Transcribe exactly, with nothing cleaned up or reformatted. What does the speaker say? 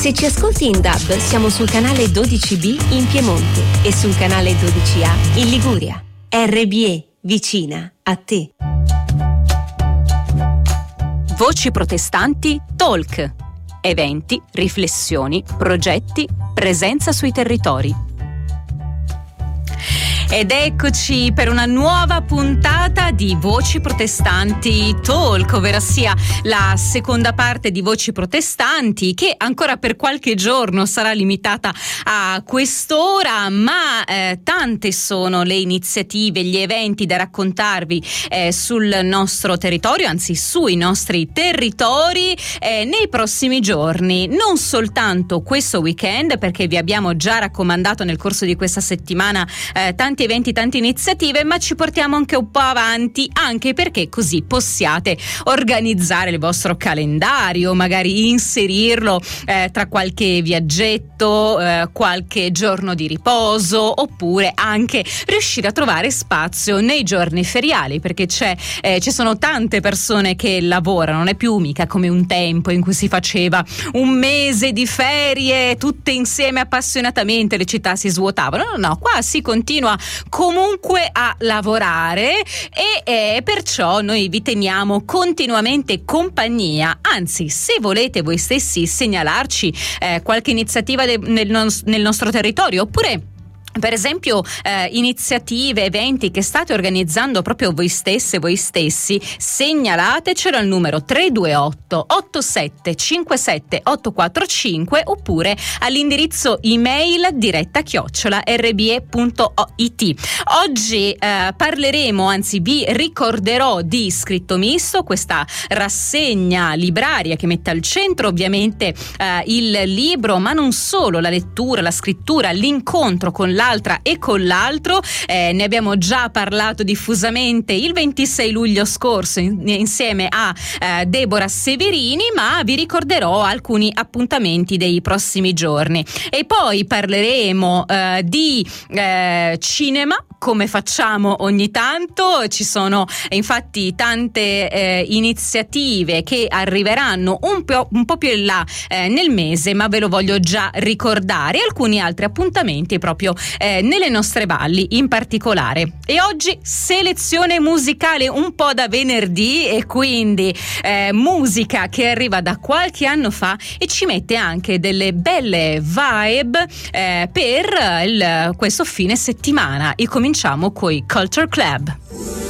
Se ci ascolti in D A B, siamo sul canale dodici B in Piemonte e sul canale dodici A in Liguria. R B E, vicina a te. Voci protestanti Talk. Eventi, riflessioni, progetti, presenza sui territori. Ed eccoci per una nuova puntata di Voci Protestanti Talk, ovvero sia la seconda parte di Voci Protestanti, che ancora per qualche giorno sarà limitata a quest'ora, ma eh, tante sono le iniziative, gli eventi da raccontarvi eh, sul nostro territorio, anzi sui nostri territori eh, nei prossimi giorni. Non soltanto questo weekend, perché vi abbiamo già raccomandato nel corso di questa settimana eh, tanti eventi, tante iniziative, ma ci portiamo anche un po' avanti, anche perché così possiate organizzare il vostro calendario, magari inserirlo eh, tra qualche viaggetto, eh, qualche giorno di riposo, oppure anche riuscire a trovare spazio nei giorni feriali, perché c'è eh, ci sono tante persone che lavorano, non è più mica come un tempo in cui si faceva un mese di ferie tutte insieme appassionatamente, le città si svuotavano. No, no, qua si continua comunque a lavorare e eh, perciò noi vi teniamo continuamente compagnia. Anzi, se volete voi stessi segnalarci eh, qualche iniziativa de- nel, nos- nel nostro territorio, oppure per esempio eh, iniziative, eventi che state organizzando proprio voi stesse, voi stessi, segnalatecelo al numero tre due otto otto sette cinque sette otto quattro cinque oppure all'indirizzo email diretta chiocciola r b e punto i t. Oggi eh, parleremo, anzi vi ricorderò di Scritto Misto, questa rassegna libraria che mette al centro ovviamente eh, il libro, ma non solo, la lettura, la scrittura, l'incontro con la l'altra e con l'altro. Eh, ne abbiamo già parlato diffusamente il ventisei luglio scorso in, insieme a eh, Deborah Severini, ma vi ricorderò alcuni appuntamenti dei prossimi giorni. E poi parleremo eh, di eh, cinema, come facciamo ogni tanto. Ci sono infatti tante eh, iniziative che arriveranno un po', un po' più in là eh, nel mese, ma ve lo voglio già ricordare, alcuni altri appuntamenti proprio eh, nelle nostre valli in particolare. E oggi selezione musicale un po' da venerdì, e quindi eh, musica che arriva da qualche anno fa e ci mette anche delle belle vibe eh, per il, questo fine settimana. E cominciamo coi Culture Club.